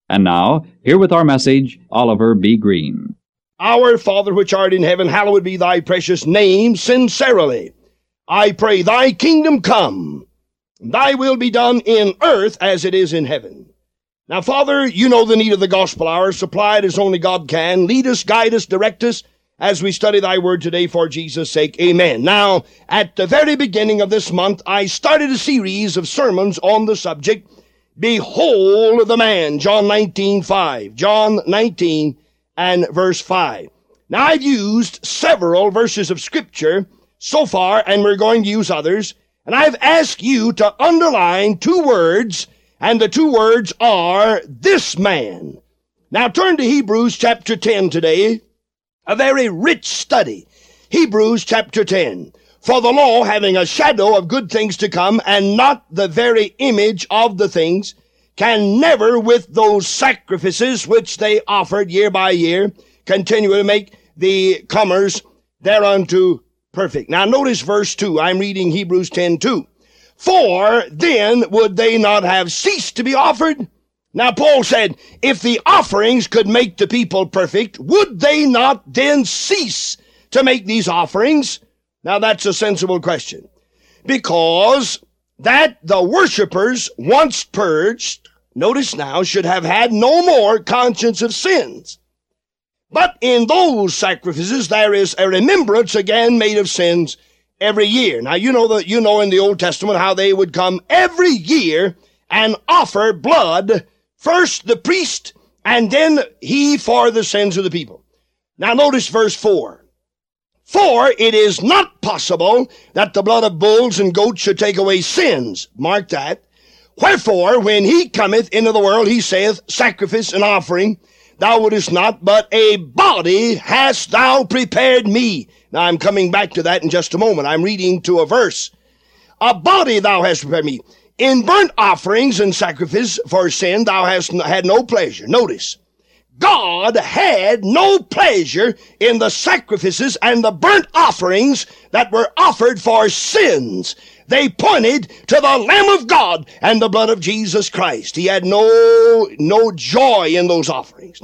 And now, here with our message, Oliver B. Green. Our Father which art in heaven, hallowed be thy precious name. Sincerely, I pray thy kingdom come, thy will be done in earth as it is in heaven. Now, Father, you know the need of the gospel hour. Supply it as only God can. Lead us, guide us, direct us as we study thy word today for Jesus' sake. Amen. Now, at the very beginning of this month, I started a series of sermons on the subject, Behold the Man, John 19:5. John 19 and verse 5. Now, I've used several verses of Scripture so far, and we're going to use others. And I've asked you to underline two words, and the two words are, this man. Now, turn to Hebrews chapter 10 today, a very rich study. Hebrews chapter 10. For the law, having a shadow of good things to come, and not the very image of the things, can never with those sacrifices which they offered year by year, continue to make the comers thereunto perfect. Now notice verse 2. I'm reading Hebrews 10:2. For then would they not have ceased to be offered? Now Paul said, if the offerings could make the people perfect, would they not then cease to make these offerings? Now that's a sensible question. Because that the worshipers once purged, notice now, should have had no more conscience of sins. But in those sacrifices there is a remembrance again made of sins every year. Now you know in the Old Testament how they would come every year and offer blood, first the priest and then he for the sins of the people. Now notice verse 4. For it is not possible that the blood of bulls and goats should take away sins. Mark that. Wherefore, when he cometh into the world, he saith, sacrifice and offering thou wouldest not, but a body hast thou prepared me. Now I'm coming back to that in just a moment. I'm reading to a verse. A body thou hast prepared me. In burnt offerings and sacrifice for sin thou hast had no pleasure. Notice. God had no pleasure in the sacrifices and the burnt offerings that were offered for sins. They pointed to the Lamb of God and the blood of Jesus Christ. He had no joy in those offerings.